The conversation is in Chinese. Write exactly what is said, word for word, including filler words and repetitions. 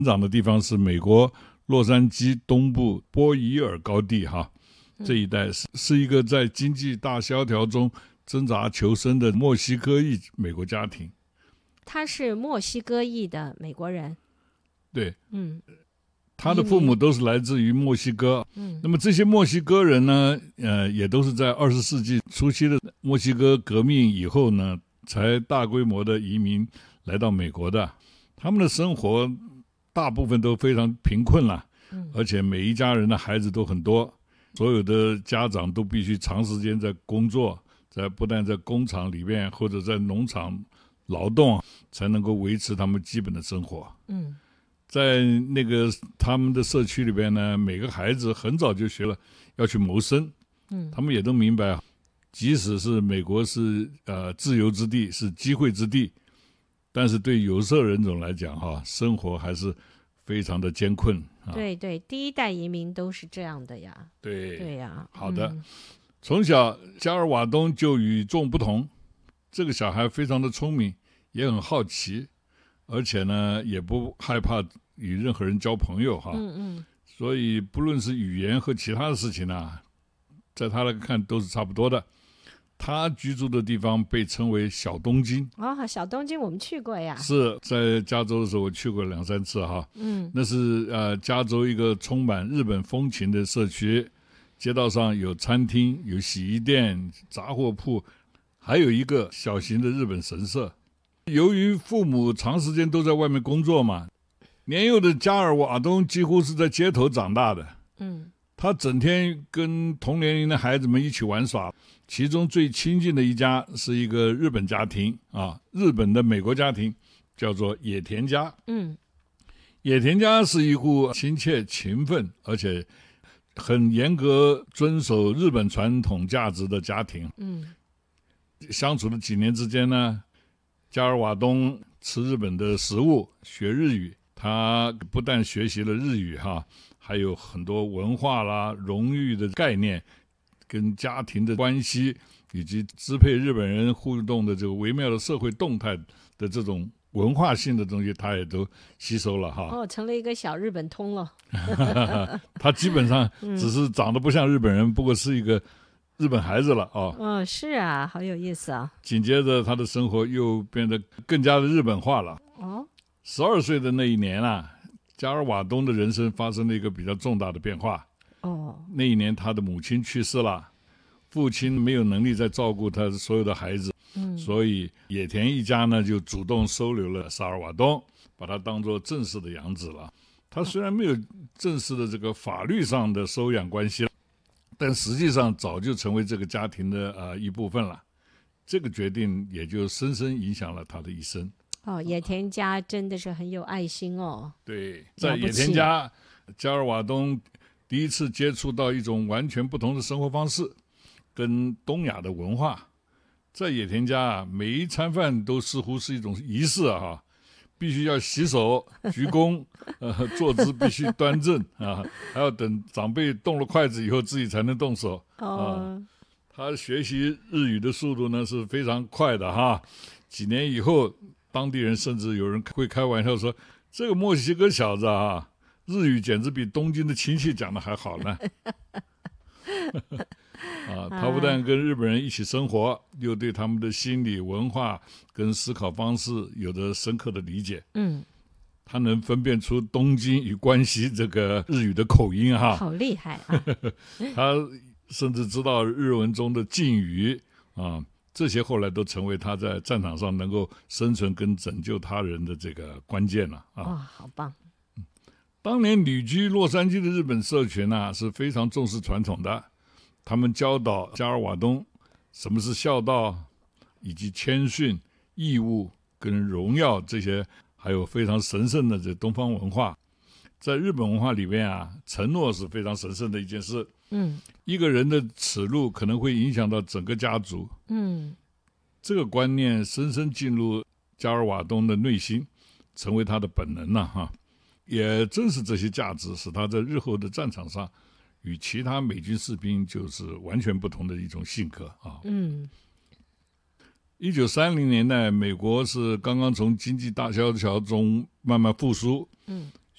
长的地方是美国洛杉矶东部波伊尔高地哈，这一带是是一个在经济大萧条中挣扎求生的墨西哥裔美国家庭。 他是墨西哥裔的美国人。 对， 嗯， 他的父母都是来自于墨西哥。 嗯， 那么这些墨西哥人呢，呃，也都是在二十世纪初期的墨西哥革命以后呢，才大规模的移民来到美国的。他们的生活大部分都非常贫困了， 嗯， 而且每一家人的孩子都很多，所有的家长都必须长时间在工作，在不但在工厂里面或者在农场劳动，才能够维持他们基本的生活。 嗯， 在那个他们的社区里边呢，每个孩子很早就学了要去谋生。 嗯， 他们也都明白，即使是美国是呃自由之地，是机会之地，但是对有色人种来讲哈，生活还是非常的艰困啊。 对对，第一代移民都是这样的呀。 对对呀。 好的， 嗯， 从小加尔瓦东就与众不同，这个小孩非常的聪明，也很好奇，而且呢也不害怕与任何人交朋友哈。 嗯嗯， 所以不论是语言和其他的事情呢，在他来看都是差不多的。他居住的地方被称为小东京。 哦，小东京我们去过呀。 是在加州的时候我去过两三次哈。 嗯， 那是呃加州一个充满日本风情的社区，街道上有餐厅、有洗衣店、杂货铺，还有一个小型的日本神社。由于父母长时间都在外面工作嘛，年幼的加尔瓦东几乎是在街头长大的。 嗯， 他整天跟同年龄的孩子们一起玩耍，其中最亲近的一家是一个日本家庭啊，日本的美国家庭，叫做野田家。 嗯， 野田家是一户亲切勤奋而且很严格遵守日本传统价值的家庭。 嗯， 相处的几年之间呢，加尔瓦东吃日本的食物，学日语。他不但学习了日语哈，还有很多文化啦、荣誉的概念，跟家庭的关系，以及支配日本人互动的这个微妙的社会动态的这种文化性的东西，他也都吸收了哈。 哦，成了一个小日本通了。 他基本上只是长得不像日本人，不过是一个日本孩子了哦。 哦，是啊，好有意思啊。 紧接着他的生活又变得更加的日本化了。 哦， 十二岁的那一年啊，加尔瓦东的人生发生了一个比较重大的变化。 哦， 那一年他的母亲去世了，父亲没有能力再照顾他所有的孩子， 嗯， 所以野田一家呢就主动收留了萨尔瓦东，把他当作正式的养子了。他虽然没有正式的这个法律上的收养关系，但实际上早就成为这个家庭的呃一部分了。这个决定也就深深影响了他的一生。 哦，野田家真的是很有爱心哦。 对，在野田家，加尔瓦东第一次接触到一种完全不同的生活方式，跟东亚的文化。在野田家啊，每一餐饭都似乎是一种仪式啊，哈，必须要洗手、鞠躬，呃，坐姿必须端正啊，还要等长辈动了筷子以后，自己才能动手。 哦， 啊，他学习日语的速度呢是非常快的哈。几年以后，当地人甚至有人会开玩笑说，这个墨西哥小子啊，日语简直比东京的亲戚讲的还好呢。啊，他不但跟日本人一起生活，又对他们的心理文化跟思考方式有着深刻的理解。 嗯， 他能分辨出东京与关西这个日语的口音哈， 好厉害啊！ 他甚至知道日文中的敬语啊，这些后来都成为他在战场上能够生存跟拯救他人的这个关键了啊！ 哇，好棒！ 当年旅居洛杉矶的日本社群呢、啊、是非常重视传统的，他们教导加尔瓦东什么是孝道，以及谦逊、义务跟荣耀这些，还有非常神圣的这东方文化。在日本文化里面啊，承诺是非常神圣的一件事。 嗯， 一个人的耻辱可能会影响到整个家族。 嗯， 这个观念深深进入加尔瓦东的内心，成为他的本能了、啊、哈。也正是这些价值，使他在日后的战场上与其他美军士兵就是完全不同的一种性格啊。 嗯， 一九三零年代，美国是刚刚从经济大萧条中慢慢复苏， 嗯，